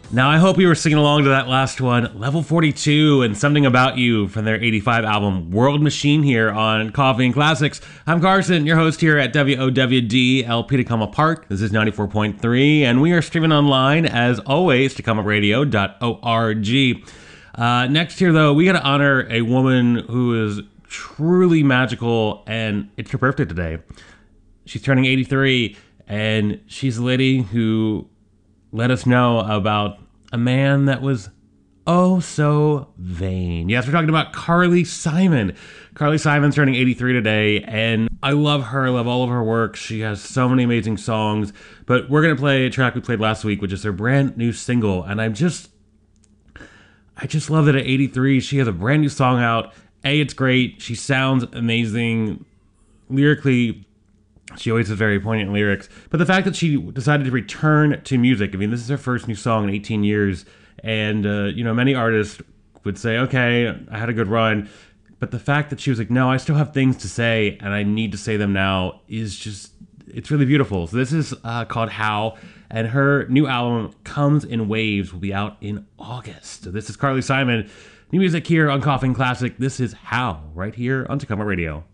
Now, I hope you were singing along to that last one, Level 42 and Something About You from their 85 album, World Machine, here on Coffee and Classics. I'm Carson, your host here at WOWD LP Tacoma Park. This is 94.3, and we are streaming online, as always, TacomaRadio.org. Next here, though, we got to honor a woman who is truly magical, and it's her birthday today. She's turning 83, and she's a lady who let us know about a man that was oh so vain. Yes, we're talking about Carly Simon. Carly Simon's turning 83 today, and I love her. I love all of her work. She has so many amazing songs, but we're going to play a track we played last week, which is her brand new single, and I just love that at 83, she has a brand new song out. It's great. She sounds amazing. Lyrically, she always has very poignant lyrics. But the fact that she decided to return to music, I mean, this is her first new song in 18 years. And, many artists would say, okay, I had a good run. But the fact that she was like, no, I still have things to say, and I need to say them now, is just, it's really beautiful. So this is called How, and her new album, Comes in Waves, will be out in August. So this is Carly Simon. New music here on Coffee and Classic. This is How, right here on Tacoma Radio.